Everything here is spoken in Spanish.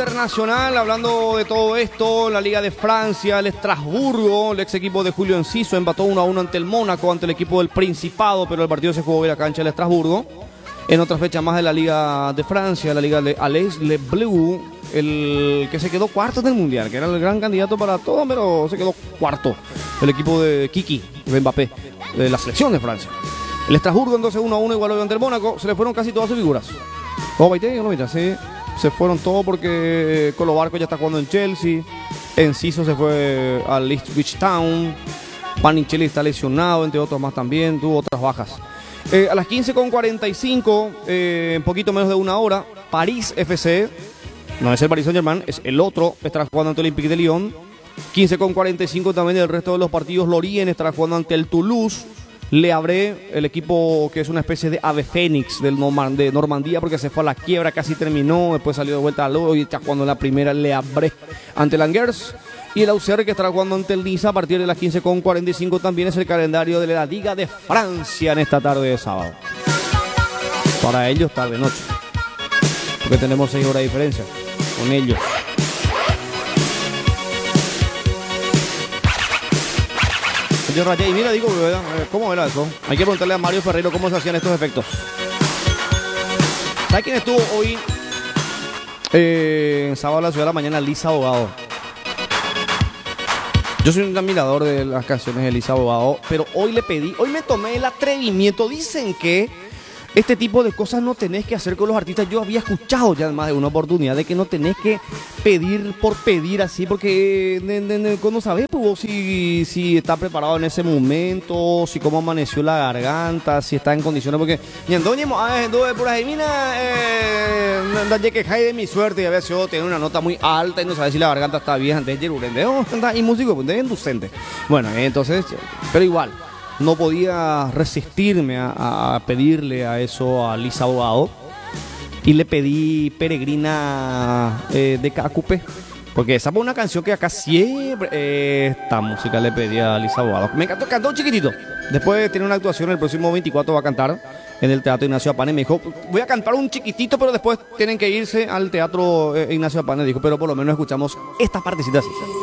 internacional, hablando de todo esto, la Liga de Francia, el Estrasburgo, el ex equipo de Julio Enciso empató 1-1 ante el Mónaco, ante el equipo del Principado, pero el partido se jugó en la cancha del Estrasburgo. En otra fecha más de la Liga de Francia, la Liga de Alès Le Bleu, el que se quedó cuarto en el Mundial, que era el gran candidato para todo, pero se quedó cuarto. El equipo de Kiki, de Mbappé, de la selección de Francia. El Estrasburgo entonces 1-1 igualó ante el Mónaco, se le fueron casi todas sus figuras. Sí, se fueron todos porque Colo Barco ya está jugando en Chelsea, Enciso se fue al Ipswich Town, Panichelli está lesionado, entre otros más también, tuvo otras bajas. A las 15:45, en poquito menos de una hora, París FC, no es el Paris Saint-Germain, es el otro, estará jugando ante el Olympique de Lyon. 15:45 también el resto de los partidos, Lorient estará jugando ante el Toulouse. Le Havre, el equipo que es una especie de ave fénix de Normandía, porque se fue a la quiebra, casi terminó, después salió de vuelta al hoy y está jugando la primera Le Havre ante el Angers. Y el Auxerre, que estará jugando ante el Niza a partir de las 15:45, también es el calendario de la Liga de Francia en esta tarde de sábado. Para ellos tarde-noche, porque tenemos 6 horas de diferencia con ellos. Yo rayé y mira, digo, ¿cómo era eso? Hay que preguntarle a Mario Ferreiro cómo se hacían estos efectos. ¿Sabe quién estuvo hoy en sábado a la ciudad de la mañana? Lisa Abogado. Yo soy un admirador de las canciones de Lisa Abogado, pero hoy me tomé el atrevimiento. Dicen que este tipo de cosas no tenés que hacer con los artistas. Yo había escuchado ya más de una oportunidad de que no tenés que pedir por pedir así, porque no sabés pues, vos si está preparado en ese momento, si cómo amaneció la garganta, si está en condiciones, porque por ahí mira, que cae de mi suerte y a veces yo tengo una nota muy alta y no sabes si la garganta está bien antes de y músico de inducente. Bueno, entonces, pero igual no podía resistirme a pedirle a eso a Lisa Abogado y le pedí Peregrina de KQP, porque esa fue una canción que acá siempre esta música le pedí a Lisa Abogado. Me cantó un chiquitito. Después tiene una actuación el próximo 24, va a cantar en el Teatro Ignacio Apane. Me dijo, voy a cantar un chiquitito, pero después tienen que irse al Teatro Ignacio Apane. Dijo, pero por lo menos escuchamos esta partecita así.